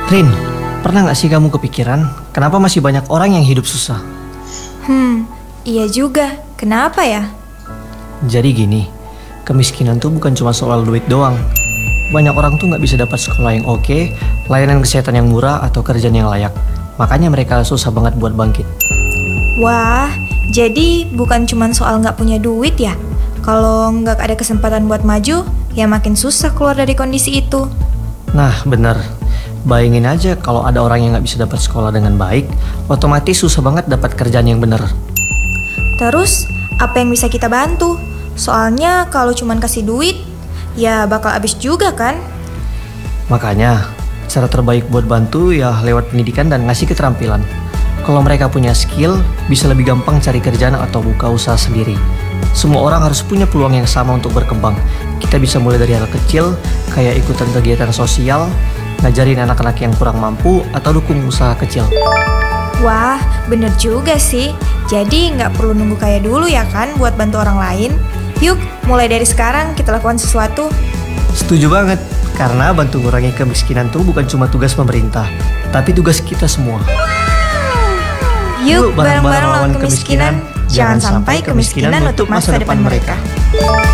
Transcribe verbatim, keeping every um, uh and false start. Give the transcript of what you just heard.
Rin, pernah gak sih kamu kepikiran kenapa masih banyak orang yang hidup susah? Hmm, iya juga. Kenapa ya? Jadi gini, kemiskinan tuh bukan cuma soal duit doang. Banyak orang tuh gak bisa dapat sekolah yang oke, layanan kesehatan yang murah, atau kerjaan yang layak. Makanya mereka susah banget buat bangkit. Wah, jadi bukan cuma soal nggak punya duit ya? Kalau nggak ada kesempatan buat maju, ya makin susah keluar dari kondisi itu. Nah, bener. Bayangin aja kalau ada orang yang gak bisa dapat sekolah dengan baik, otomatis susah banget dapat kerjaan yang bener. Terus, apa yang bisa kita bantu? Soalnya kalau cuma kasih duit, ya bakal habis juga kan? Makanya, cara terbaik buat bantu ya lewat pendidikan dan ngasih keterampilan. Kalau mereka punya skill, bisa lebih gampang cari kerjaan atau buka usaha sendiri. Semua orang harus punya peluang yang sama untuk berkembang. Kita bisa mulai dari hal kecil, kayak ikutan kegiatan sosial, ngajarin anak-anak yang kurang mampu, atau dukung usaha kecil. Wah, bener juga sih. Jadi nggak perlu nunggu kaya dulu ya kan buat bantu orang lain. Yuk, mulai dari sekarang kita lakukan sesuatu. Setuju banget, karena bantu mengurangi kemiskinan tuh bukan cuma tugas pemerintah, tapi tugas kita semua. Yuk, bareng-bareng lawan kemiskinan. Jangan sampai kemiskinan menutup masa depan mereka.